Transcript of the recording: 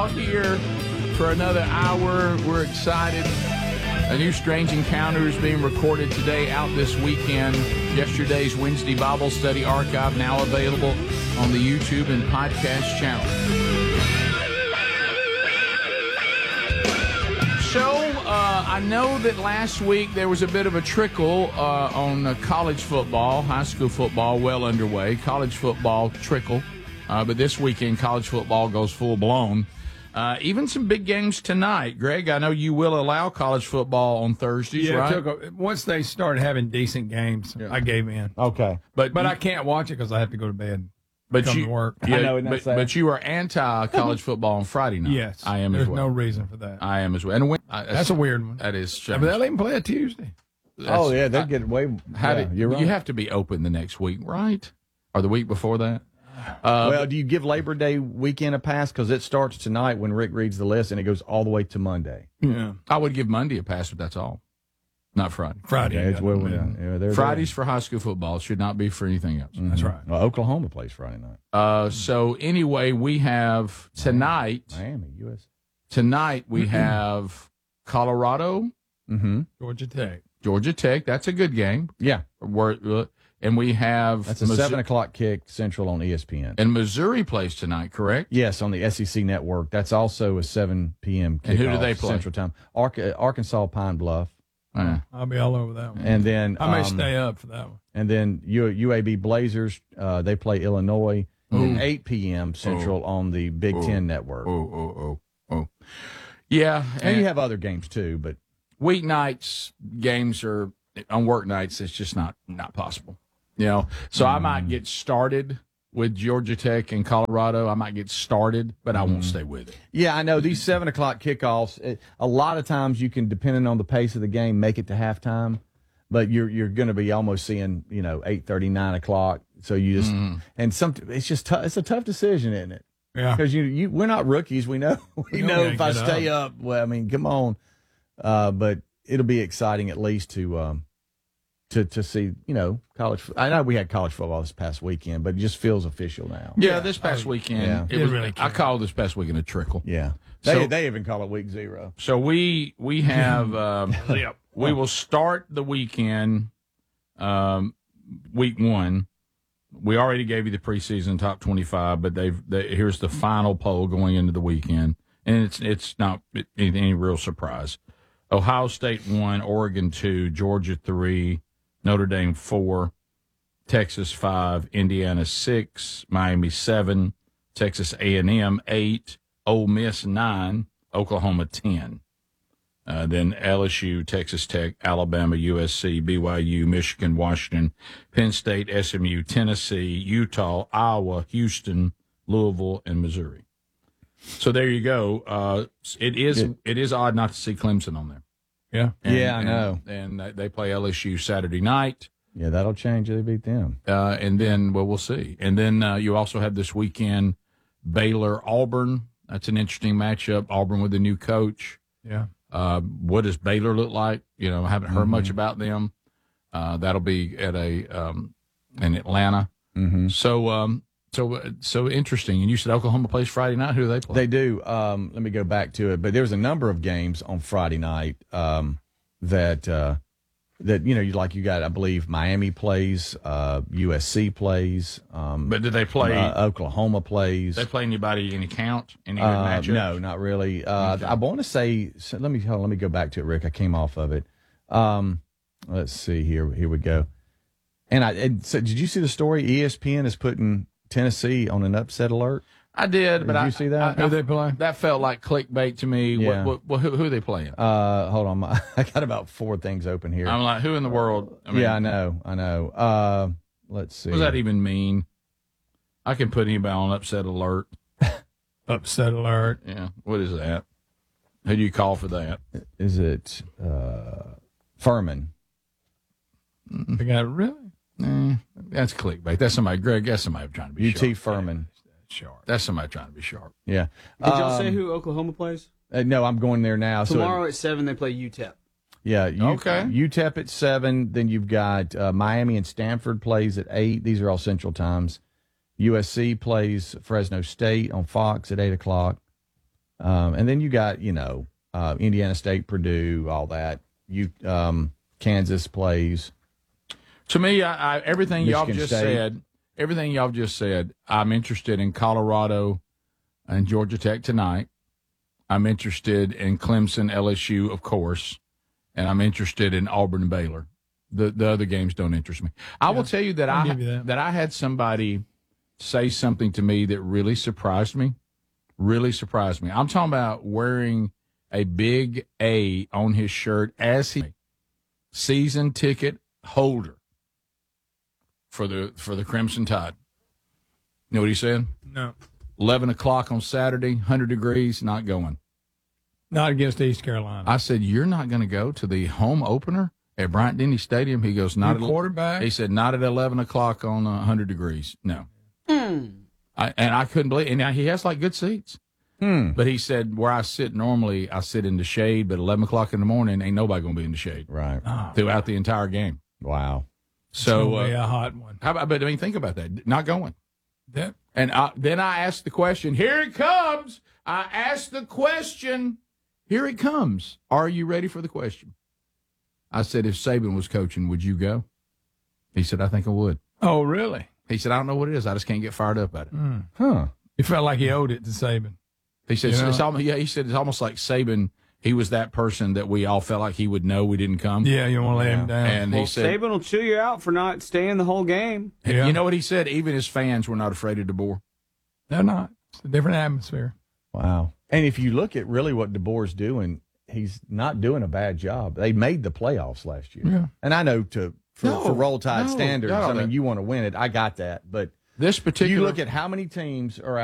Here for another hour. We're excited. A new Strange Encounter is being recorded today, out this weekend. Yesterday's Wednesday Bible Study archive now available on the YouTube and podcast channel. So, I know that last week there was a bit of a trickle on college football, high school football well underway, college football trickle. But this weekend, college football goes full blown. Even some big games tonight. Greg, I know you will allow college football on Thursdays, right? Once they started having decent games, I gave in. Okay. But I can't watch it because I have to go to bed. But come to work. Yeah, I know, but you are anti-college football on Friday night. Yes. I am as well. There's no reason for that. I am as well. And that's a weird one. That is But strange. they'll even play a Tuesday. They'll get way. You're right. You have to be open the next week, right? Or the week before that? Well, do you give Labor Day weekend a pass? Because it starts tonight when Rick reads the list, and it goes all the way to Monday. Yeah. I would give Monday a pass, but that's all. Not Friday. Friday. Yeah, it's Fridays for high school football should not be for anything else. Mm-hmm. That's right. Well, Oklahoma plays Friday night. So anyway, we have tonight. Miami, U.S. Tonight we have Colorado, Georgia Tech. That's a good game. Yeah. And we have That's a 7 o'clock kick Central on ESPN. And Missouri plays tonight, correct? Yes, on the SEC network. That's also a 7 p.m. kickoff And who do they play? Central Time. Arkansas Pine Bluff. I'll be all over that one. And then I may stay up for that one. And then UAB Blazers, they play Illinois at 8 p.m. Central on the Big Ten network. Yeah. And you have other games too, but weeknights games are on work nights. It's just not possible. So I might get started with Georgia Tech and Colorado. I might get started, but I won't stay with it. Yeah, I know these 7 o'clock kickoffs. A lot of times you can, depending on the pace of the game, make it to halftime, but you're going to be almost seeing 8:30, 9 o'clock. So you just it's just tough. It's a tough decision, isn't it? Yeah, because we're not rookies. We know if I stay up. Well, I mean, come on. But it'll be exciting at least to see, college. I know we had college football this past weekend, but it just feels official now. Yeah, this past weekend, really I call this past weekend a trickle. Yeah, they even call it week 0. So we have we will start the weekend, week 1. We already gave you the preseason top 25, but here's the final poll going into the weekend, and it's not any real surprise. Ohio State 1, Oregon 2, Georgia 3, Notre Dame 4, Texas 5, Indiana 6, Miami 7, Texas A&M 8, Ole Miss 9, Oklahoma 10. Then LSU, Texas Tech, Alabama, USC, BYU, Michigan, Washington, Penn State, SMU, Tennessee, Utah, Iowa, Houston, Louisville, and Missouri. So there you go. It is odd not to see Clemson on there. Yeah. I know. And they play LSU Saturday night. Yeah, that'll change. They beat them. And then, we'll see. And then you also have this weekend Baylor Auburn. That's an interesting matchup. Auburn with a new coach. Yeah. What does Baylor look like? I haven't heard much about them. That'll be at in Atlanta. Mm-hmm. So interesting. And you said Oklahoma plays Friday night. Who do they play? They do. Let me go back to it. But there's a number of games on Friday night that you got. I believe Miami plays, USC plays. But did they play? Oklahoma plays. They play anybody any count? Any good matchups? No, not really. Okay. I want to say. So let me go back to it, Rick. I came off of it. Let's see here. Here we go. So did you see the story? ESPN is putting Tennessee on an upset alert. I did, but did you see that? Who they play? That felt like clickbait to me. Yeah. Who are they playing? Hold on, I got about 4 things open here. I'm like, who in the world? I know. Let's see. What does that even mean? I can put anybody on upset alert. Upset alert. Yeah. What is that? Who do you call for that? Is it Furman? They got really? That's clickbait. That's somebody, Greg. That's somebody trying to be UT sharp. Furman. Sharp. That's somebody trying to be sharp. Yeah. Did y'all say who Oklahoma plays? No, I'm going there now. Tomorrow at 7, they play UTEP. Yeah. Okay. UTEP at 7. Then you've got Miami and Stanford plays at 8. These are all Central times. USC plays Fresno State on Fox at 8 o'clock. And then you got, Indiana State, Purdue, all that. Kansas plays. To me, everything y'all Michigan just State. said, I'm interested in Colorado and Georgia Tech tonight. I'm interested in Clemson, LSU, of course, and I'm interested in Auburn and Baylor. The other games don't interest me. I will tell you that I'll give you that. I had somebody say something to me that really surprised me. Really surprised me. I'm talking about wearing a big A on his shirt as he season ticket holder for the Crimson Tide. You know what he said? No. 11 o'clock on Saturday, 100 degrees, not going. Not against East Carolina. I said, you're not going to go to the home opener at Bryant-Denny Stadium? He goes, not Your at quarterback? He said, not at 11 o'clock on 100 degrees. No. I couldn't believe it. And he has like good seats. But he said, where I sit normally, I sit in the shade, but 11 o'clock in the morning, ain't nobody going to be in the shade Right. throughout the entire game. Wow. So, It's a hot one. how about, but I mean, think about that. Not going. That, And then I asked the question, here it comes. I asked the question, here it comes. Are you ready for the question? I said, if Saban was coaching, would you go? He said, I think I would. oh, really? He said, I don't know what it is. I just can't get fired up at it. Huh. He felt like he owed it to Saban. He said, You know? it's almost, he said, it's almost like Saban. He was that person that we all felt like he would know we didn't come. Yeah, you want to lay him down. And Well, he said, Saban will chew you out for not staying the whole game. Yeah. you know what he said? Even his fans were not afraid of DeBoer. They're not. It's a different atmosphere. Wow. And if you look at really what DeBoer's doing, he's not doing a bad job. They made the playoffs last year. Yeah. And I know for Roll Tide no, standards, no, I mean, you want to win it. I got that. But This particular you look at how many teams are